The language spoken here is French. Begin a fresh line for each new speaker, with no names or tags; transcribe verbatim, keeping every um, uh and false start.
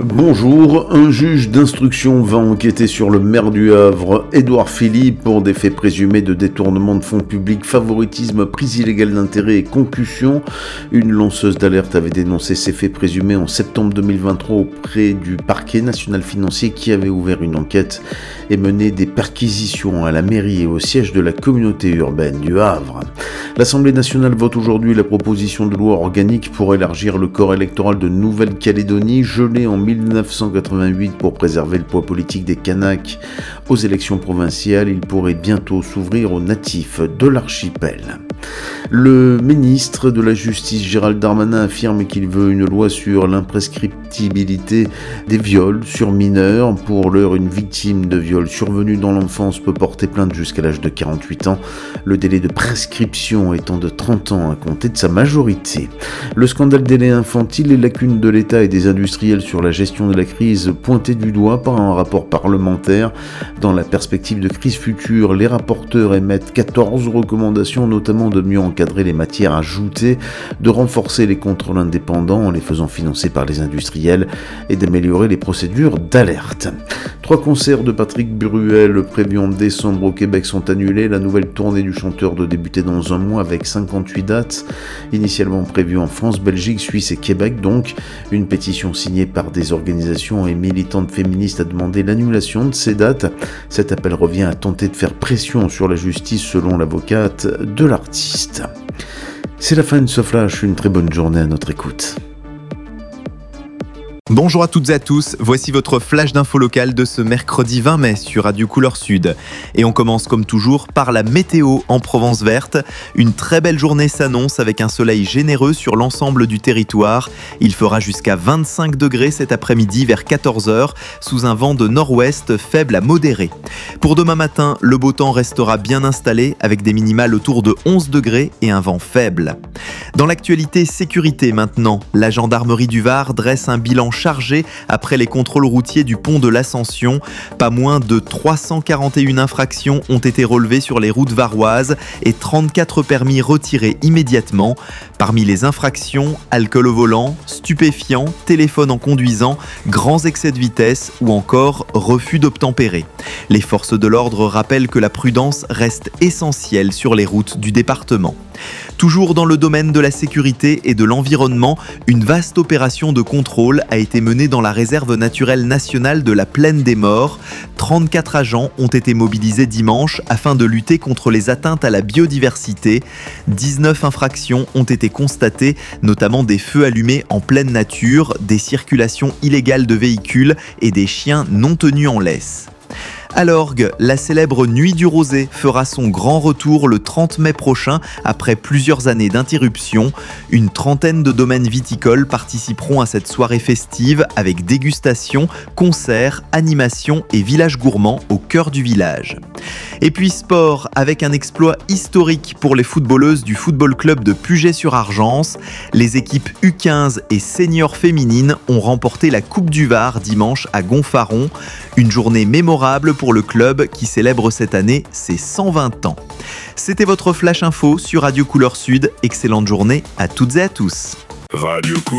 Bonjour, un juge d'instruction va enquêter sur le maire du Havre, Édouard Philippe, pour des faits présumés de détournement de fonds publics, favoritisme, prise illégale d'intérêt et concussion. Une lanceuse d'alerte avait dénoncé ces faits présumés en septembre deux mille vingt-trois auprès du parquet national financier qui avait ouvert une enquête et mené des perquisitions à la mairie et au siège de la communauté urbaine du Havre. L'Assemblée nationale vote aujourd'hui la proposition de loi organique pour élargir le corps électoral de Nouvelle-Calédonie, gelé en mille neuf cent quatre-vingt-huit pour préserver le poids politique des Kanaks aux élections provinciales. Il pourrait bientôt s'ouvrir aux natifs de l'archipel. Le ministre de la Justice, Gérald Darmanin, affirme qu'il veut une loi sur l'imprescriptibilité des viols sur mineurs. Pour l'heure, une victime de viol survenu dans l'enfance peut porter plainte jusqu'à l'âge de quarante-huit ans, le délai de prescription étant de trente ans à compter de sa majorité. Le scandale délai infantile, les lacunes de l'État et des industriels sur la gestion de la crise pointées du doigt par un rapport parlementaire. Dans la perspective de crise future, les rapporteurs émettent quatorze recommandations, notamment de mieux encadrer les matières ajoutées, de renforcer les contrôles indépendants en les faisant financer par les industriels et d'améliorer les procédures d'alerte. Trois concerts de Patrick Bruel prévus en décembre au Québec sont annulés. La nouvelle tournée du chanteur doit débuter dans un mois avec cinquante-huit dates, initialement prévues en France, Belgique, Suisse et Québec. Donc, une pétition signée par des organisations et militantes féministes a demandé l'annulation de ces dates. Cet appel revient à tenter de faire pression sur la justice selon l'avocate de l'artiste. C'est la fin de ce flash, une très bonne journée à notre écoute.
Bonjour à toutes et à tous, voici votre flash d'info locale de ce mercredi vingt mai sur Radio Couleur Sud. Et on commence comme toujours par la météo en Provence verte. Une très belle journée s'annonce avec un soleil généreux sur l'ensemble du territoire. Il fera jusqu'à vingt-cinq degrés cet après-midi vers quatorze heures sous un vent de nord-ouest faible à modéré. Pour demain matin, le beau temps restera bien installé avec des minimales autour de onze degrés et un vent faible. Dans l'actualité sécurité maintenant, la gendarmerie du Var dresse un bilan chargé après les contrôles routiers du pont de l'Ascension. Pas moins de trois cent quarante et une infractions ont été relevées sur les routes varoises et trente-quatre permis retirés immédiatement. Parmi les infractions, alcool au volant, stupéfiants, téléphone en conduisant, grands excès de vitesse ou encore refus d'obtempérer. Les forces de l'ordre rappellent que la prudence reste essentielle sur les routes du département. Toujours dans le domaine de la sécurité et de l'environnement, une vaste opération de contrôle a été menée dans la réserve naturelle nationale de la Plaine des Morts. trente-quatre agents ont été mobilisés dimanche afin de lutter contre les atteintes à la biodiversité. dix-neuf infractions ont été constatées, notamment des feux allumés en pleine nature, des circulations illégales de véhicules et des chiens non tenus en laisse. À l'Orgue, la célèbre Nuit du Rosé fera son grand retour le trente mai prochain après plusieurs années d'interruption. Une trentaine de domaines viticoles participeront à cette soirée festive avec dégustation, concerts, animations et village gourmand au cœur du village. Et puis sport, avec un exploit historique pour les footballeuses du football club de Puget-sur-Argence. Les équipes U quinze et seniors féminines ont remporté la Coupe du Var dimanche à Gonfaron. Une journée mémorable pour le club qui célèbre cette année ses cent vingt ans. C'était votre Flash Info sur Radio Couleur Sud. Excellente journée à toutes et à tous.
Radio Couleur.